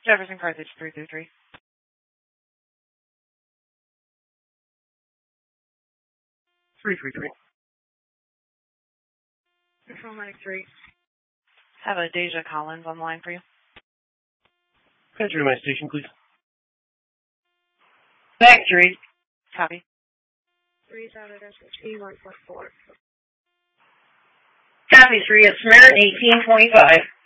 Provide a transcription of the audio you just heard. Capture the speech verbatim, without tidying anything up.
Jefferson Carthage three three three. three three three. Control ninety-three. Have a Deja Collins on the line for you. Enter my station, please. Factory. Copy. three Southern S S P one four four. Copy three, it's Smyrna eighteen twenty-five.